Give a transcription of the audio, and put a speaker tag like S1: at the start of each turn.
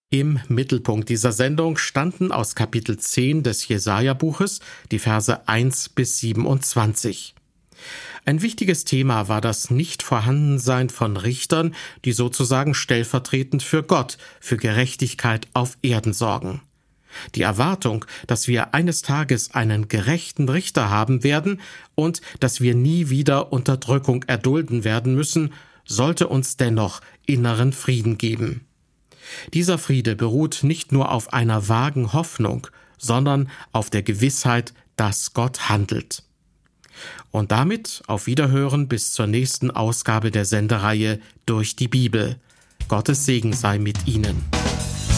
S1: Im Mittelpunkt dieser Sendung standen aus Kapitel 10 des Jesaja-Buches die Verse 1 bis 27. Ein wichtiges Thema war das Nichtvorhandensein von Richtern, die sozusagen stellvertretend für Gott, für Gerechtigkeit auf Erden sorgen. Die Erwartung, dass wir eines Tages einen gerechten Richter haben werden und dass wir nie wieder Unterdrückung erdulden werden müssen, sollte uns dennoch inneren Frieden geben. Dieser Friede beruht nicht nur auf einer vagen Hoffnung, sondern auf der Gewissheit, dass Gott handelt. Und damit auf Wiederhören bis zur nächsten Ausgabe der Sendereihe Durch die Bibel. Gottes Segen sei mit Ihnen.